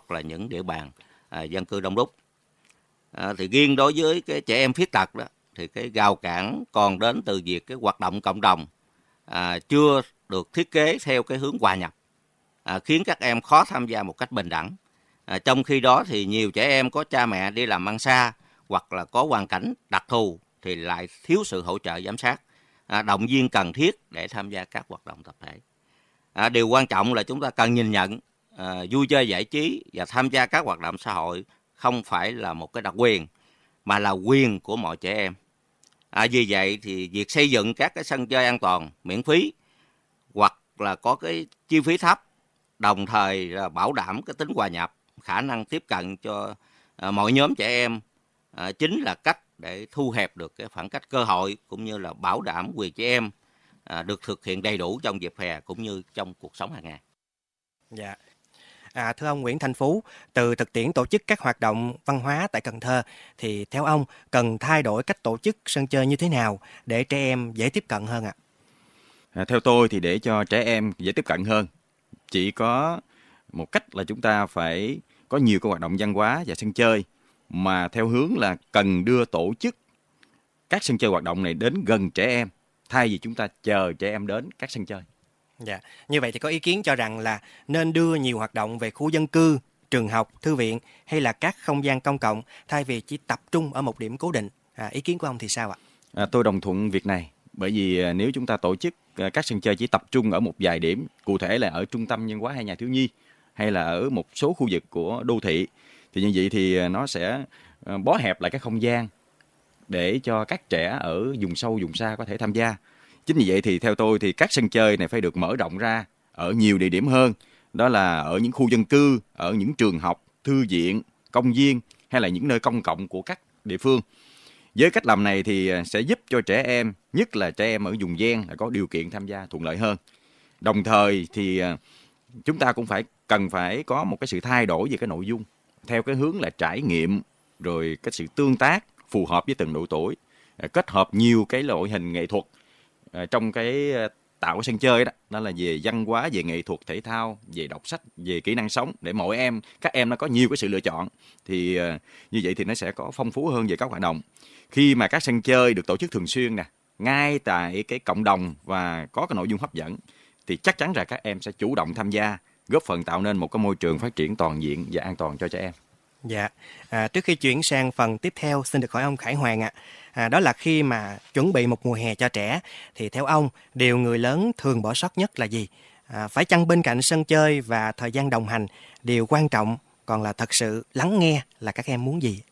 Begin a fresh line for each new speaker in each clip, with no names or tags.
hoặc là những địa bàn dân cư đông đúc. Thì riêng đối với cái trẻ em khuyết tật đó, thì cái rào cản còn đến từ việc cái hoạt động cộng đồng chưa được thiết kế theo cái hướng hòa nhập, khiến các em khó tham gia một cách bình đẳng. Trong khi đó thì nhiều trẻ em có cha mẹ đi làm ăn xa hoặc là có hoàn cảnh đặc thù thì lại thiếu sự hỗ trợ giám sát, động viên cần thiết để tham gia các hoạt động tập thể. Điều quan trọng là chúng ta cần nhìn nhận vui chơi giải trí và tham gia các hoạt động xã hội không phải là một cái đặc quyền mà là quyền của mọi trẻ em. Vì vậy thì việc xây dựng các cái sân chơi an toàn, miễn phí hoặc là có cái chi phí thấp, đồng thời là bảo đảm cái tính hòa nhập, khả năng tiếp cận cho mọi nhóm trẻ em, chính là cách để thu hẹp được cái khoảng cách cơ hội cũng như là bảo đảm quyền trẻ em được thực hiện đầy đủ trong dịp hè cũng như trong cuộc sống hàng ngày.
Dạ. Thưa ông Nguyễn Thành Phú, từ thực tiễn tổ chức các hoạt động văn hóa tại Cần Thơ thì theo ông cần thay đổi cách tổ chức sân chơi như thế nào để trẻ em dễ tiếp cận hơn ạ?
Theo tôi thì để cho trẻ em dễ tiếp cận hơn, chỉ có một cách là chúng ta phải có nhiều cái hoạt động văn hóa và sân chơi mà theo hướng là cần đưa tổ chức các sân chơi hoạt động này đến gần trẻ em thay vì chúng ta chờ trẻ em đến các sân chơi.
Dạ, như vậy thì có ý kiến cho rằng là nên đưa nhiều hoạt động về khu dân cư, trường học, thư viện hay là các không gian công cộng thay vì chỉ tập trung ở một điểm cố định. Ý kiến của ông thì sao ạ?
Tôi đồng thuận việc này, bởi vì nếu chúng ta tổ chức các sân chơi chỉ tập trung ở một vài điểm, cụ thể là ở trung tâm văn hóa hay nhà thiếu nhi, hay là ở một số khu vực của đô thị, thì như vậy thì nó sẽ bó hẹp lại các không gian để cho các trẻ ở vùng sâu, vùng xa có thể tham gia. Chính vì vậy thì theo tôi thì các sân chơi này phải được mở rộng ra ở nhiều địa điểm hơn, đó là ở những khu dân cư, ở những trường học, thư viện, công viên hay là những nơi công cộng của các địa phương. Với cách làm này thì sẽ giúp cho trẻ em, nhất là trẻ em ở vùng ven có điều kiện tham gia thuận lợi hơn. Đồng thời thì chúng ta cũng cần phải có một cái sự thay đổi về cái nội dung theo cái hướng là trải nghiệm, rồi cái sự tương tác phù hợp với từng độ tuổi, kết hợp nhiều cái loại hình nghệ thuật trong cái tạo cái sân chơi đó là về văn hóa, về nghệ thuật, thể thao, về đọc sách, về kỹ năng sống để các em nó có nhiều cái sự lựa chọn. Thì như vậy thì nó sẽ có phong phú hơn về các hoạt động. Khi mà các sân chơi được tổ chức thường xuyên ngay tại cái cộng đồng và có cái nội dung hấp dẫn thì chắc chắn là các em sẽ chủ động tham gia, góp phần tạo nên một cái môi trường phát triển toàn diện và an toàn cho trẻ em.
Dạ, trước khi chuyển sang phần tiếp theo, xin được hỏi ông Khải Hoàng ạ. Đó là khi mà chuẩn bị một mùa hè cho trẻ, thì theo ông, điều người lớn thường bỏ sót nhất là gì? Phải chăng bên cạnh sân chơi và thời gian đồng hành, điều quan trọng còn là thật sự lắng nghe là các em muốn gì?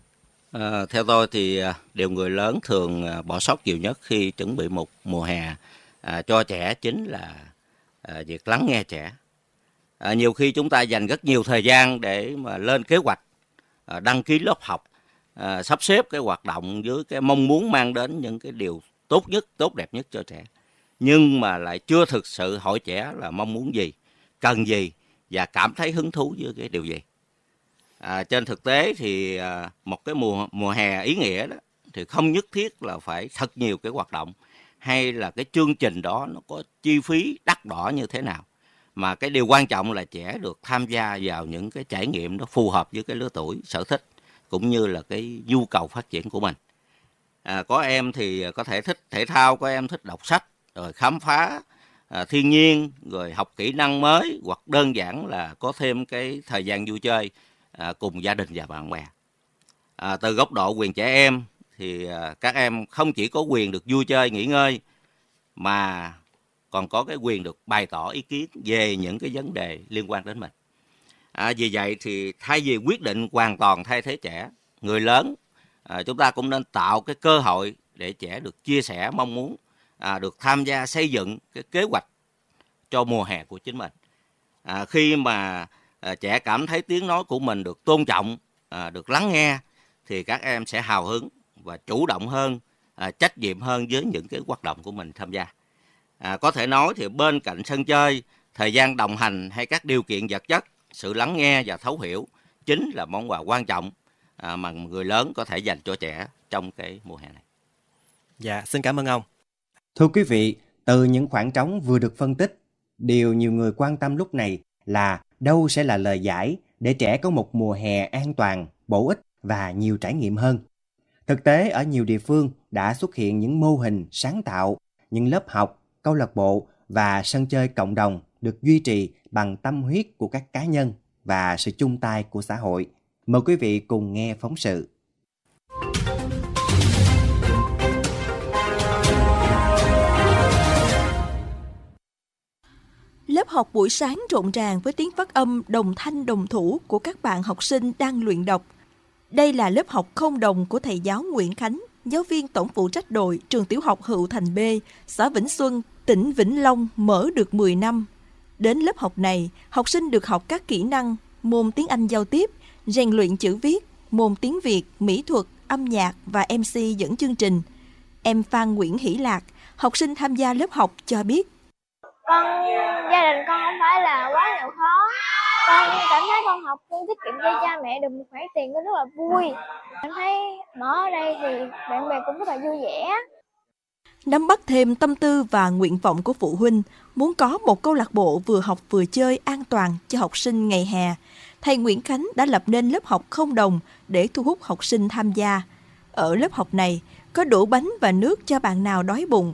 Theo tôi thì điều người lớn thường bỏ sót nhiều nhất khi chuẩn bị một mùa hè cho trẻ chính là việc lắng nghe trẻ. Nhiều khi chúng ta dành rất nhiều thời gian để mà lên kế hoạch, đăng ký lớp học, sắp xếp cái hoạt động với cái mong muốn mang đến những cái điều tốt nhất, tốt đẹp nhất cho trẻ. Nhưng mà lại chưa thực sự hỏi trẻ là mong muốn gì, cần gì và cảm thấy hứng thú với cái điều gì. Trên thực tế thì một cái mùa hè ý nghĩa đó thì không nhất thiết là phải thật nhiều cái hoạt động hay là cái chương trình đó nó có chi phí đắt đỏ như thế nào. Mà cái điều quan trọng là trẻ được tham gia vào những cái trải nghiệm nó phù hợp với cái lứa tuổi, sở thích cũng như là cái nhu cầu phát triển của mình. Có em thì có thể thích thể thao, có em thích đọc sách, rồi khám phá thiên nhiên, rồi học kỹ năng mới hoặc đơn giản là có thêm cái thời gian vui chơi cùng gia đình và bạn bè. Từ góc độ quyền trẻ em thì các em không chỉ có quyền được vui chơi, nghỉ ngơi mà còn có cái quyền được bày tỏ ý kiến về những cái vấn đề liên quan đến mình. Vì vậy thì thay vì quyết định hoàn toàn thay thế trẻ, người lớn chúng ta cũng nên tạo cái cơ hội để trẻ được chia sẻ mong muốn, được tham gia xây dựng cái kế hoạch cho mùa hè của chính mình. Khi mà trẻ cảm thấy tiếng nói của mình được tôn trọng, được lắng nghe thì các em sẽ hào hứng và chủ động hơn, trách nhiệm hơn với những cái hoạt động của mình tham gia. Có thể nói thì bên cạnh sân chơi, thời gian đồng hành hay các điều kiện vật chất, sự lắng nghe và thấu hiểu chính là món quà quan trọng mà người lớn có thể dành cho trẻ trong cái mùa hè này.
Dạ, xin cảm ơn ông.
Thưa quý vị, từ những khoảng trống vừa được phân tích, điều nhiều người quan tâm lúc này là đâu sẽ là lời giải để trẻ có một mùa hè an toàn, bổ ích và nhiều trải nghiệm hơn. Thực tế, ở nhiều địa phương đã xuất hiện những mô hình sáng tạo, những lớp học, câu lạc bộ và sân chơi cộng đồng được duy trì bằng tâm huyết của các cá nhân và sự chung tay của xã hội. Mời quý vị cùng nghe phóng sự.
Lớp học buổi sáng rộn ràng với tiếng phát âm đồng thanh đồng thủ của các bạn học sinh đang luyện đọc. Đây là lớp học không đồng của thầy giáo Nguyễn Khánh, giáo viên tổng phụ trách đội trường tiểu học Hữu Thành B, xã Vĩnh Xuân, tỉnh Vĩnh Long mở được 10 năm. Đến lớp học này, học sinh được học các kỹ năng, môn tiếng Anh giao tiếp, rèn luyện chữ viết, môn tiếng Việt, mỹ thuật, âm nhạc và MC dẫn chương trình. Em Phan Nguyễn Hỷ Lạc, học sinh tham gia lớp học cho biết.
Gia đình con không phải là quá nghèo khó. Con cảm thấy con học, con tiết kiệm cho cha mẹ được một khoản tiền con rất là vui. Cảm thấy mở ở đây thì bạn bè cũng rất là vui vẻ.
Nắm bắt thêm tâm tư và nguyện vọng của phụ huynh, muốn có một câu lạc bộ vừa học vừa chơi an toàn cho học sinh ngày hè, thầy Nguyễn Khánh đã lập nên lớp học không đồng để thu hút học sinh tham gia. Ở lớp học này, có đủ bánh và nước cho bạn nào đói bụng.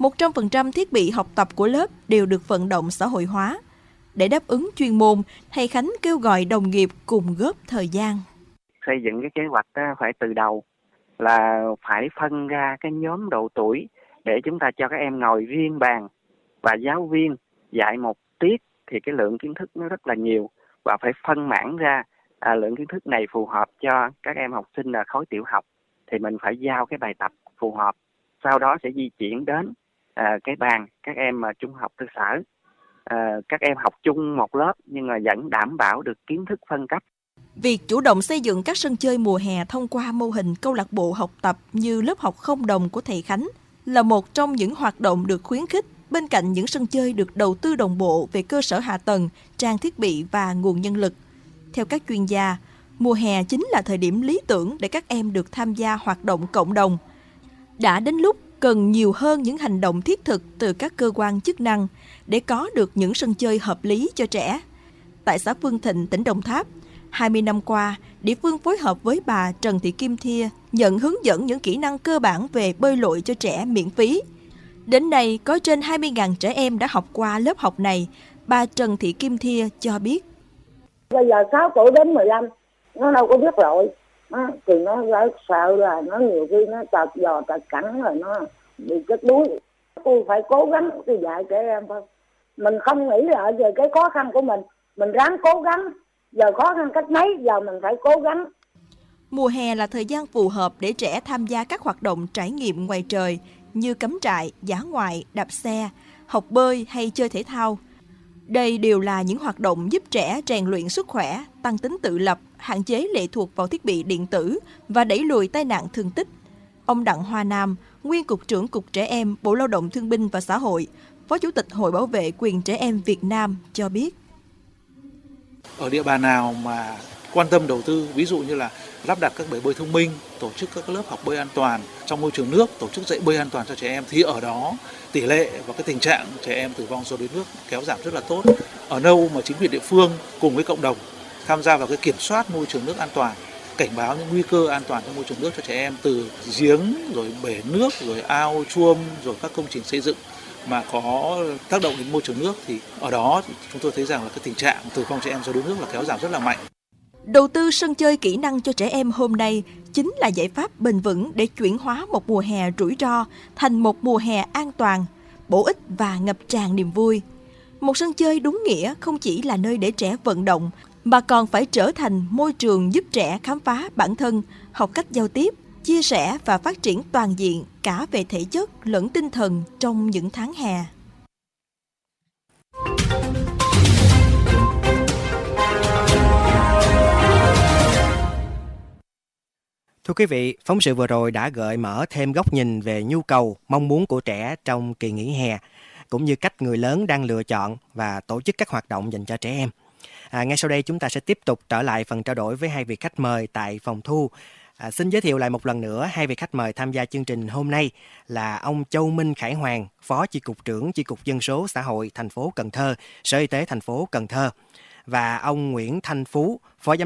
100% thiết bị học tập của lớp đều được vận động xã hội hóa. Để đáp ứng chuyên môn, thầy Khánh kêu gọi đồng nghiệp cùng góp thời gian.
Xây dựng cái kế hoạch phải từ đầu là phải phân ra cái nhóm độ tuổi để chúng ta cho các em ngồi riêng bàn và giáo viên dạy một tiết thì cái lượng kiến thức nó rất là nhiều và phải phân mảng ra lượng kiến thức này phù hợp cho các em học sinh là khối tiểu học thì mình phải giao cái bài tập phù hợp. Sau đó sẽ di chuyển đến cái bàn các em trung học cơ sở. Các em học chung một lớp nhưng mà vẫn đảm bảo được kiến thức phân cấp.
Việc chủ động xây dựng các sân chơi mùa hè thông qua mô hình câu lạc bộ học tập như lớp học không đồng của thầy Khánh là một trong những hoạt động được khuyến khích bên cạnh những sân chơi được đầu tư đồng bộ về cơ sở hạ tầng, trang thiết bị và nguồn nhân lực. Theo các chuyên gia, mùa hè chính là thời điểm lý tưởng để các em được tham gia hoạt động cộng đồng. Đã đến lúc cần nhiều hơn những hành động thiết thực từ các cơ quan chức năng để có được những sân chơi hợp lý cho trẻ. Tại xã Phương Thịnh, tỉnh Đồng Tháp, 20 năm qua, địa phương phối hợp với bà Trần Thị Kim Thia nhận hướng dẫn những kỹ năng cơ bản về bơi lội cho trẻ miễn phí. Đến nay, có trên 20.000 trẻ em đã học qua lớp học này, bà Trần Thị Kim Thia cho biết.
Bây giờ 6 tuổi đến 15, nó đâu có biết lội. Thì nó sợ là nó nhiều khi nó trật giò trật cẳng rồi nó bị chết đuối. Tôi phải cố gắng tôi dạy trẻ em thôi. Mình không nghĩ lại về cái khó khăn của mình ráng cố gắng. Giờ khó khăn cách mấy giờ mình phải cố gắng.
Mùa hè là thời gian phù hợp để trẻ tham gia các hoạt động trải nghiệm ngoài trời như cắm trại, dã ngoại, đạp xe, học bơi hay chơi thể thao. Đây đều là những hoạt động giúp trẻ rèn luyện sức khỏe, tăng tính tự lập, hạn chế lệ thuộc vào thiết bị điện tử và đẩy lùi tai nạn thương tích. Ông Đặng Hoa Nam, nguyên Cục trưởng Cục Trẻ Em, Bộ Lao động Thương binh và Xã hội, Phó Chủ tịch Hội Bảo vệ quyền trẻ em Việt Nam cho biết.
Ở địa bàn nào mà quan tâm đầu tư, ví dụ như là lắp đặt các bể bơi thông minh, tổ chức các lớp học bơi an toàn trong môi trường nước, tổ chức dạy bơi an toàn cho trẻ em, thì ở đó tỷ lệ và cái tình trạng trẻ em tử vong do đuối nước kéo giảm rất là tốt. Ở đâu mà chính quyền địa phương cùng với cộng đồng tham gia vào cái kiểm soát môi trường nước an toàn, cảnh báo những nguy cơ an toàn trong môi trường nước cho trẻ em từ giếng, rồi bể nước, rồi ao, chuông, rồi các công trình xây dựng mà có tác động đến môi trường nước, thì ở đó chúng tôi thấy rằng là cái tình trạng tử vong trẻ em do đuối nước là kéo giảm rất là mạnh.
Đầu tư sân chơi kỹ năng cho trẻ em hôm nay chính là giải pháp bền vững để chuyển hóa một mùa hè rủi ro thành một mùa hè an toàn, bổ ích và ngập tràn niềm vui. Một sân chơi đúng nghĩa không chỉ là nơi để trẻ vận động, mà còn phải trở thành môi trường giúp trẻ khám phá bản thân, học cách giao tiếp, chia sẻ và phát triển toàn diện cả về thể chất lẫn tinh thần trong những tháng hè.
Thưa quý vị, phóng sự vừa rồi đã gợi mở thêm góc nhìn về nhu cầu, mong muốn của trẻ trong kỳ nghỉ hè, cũng như cách người lớn đang lựa chọn và tổ chức các hoạt động dành cho trẻ em. Ngay sau đây chúng ta sẽ tiếp tục trở lại phần trao đổi với hai vị khách mời tại phòng thu. Xin giới thiệu lại một lần nữa hai vị khách mời tham gia chương trình hôm nay là ông Châu Minh Khải Hoàng, Phó Chi cục trưởng Chi cục Dân số Xã hội thành phố Cần Thơ, Sở Y tế thành phố Cần Thơ, và ông Nguyễn Thanh Phú, Phó Giám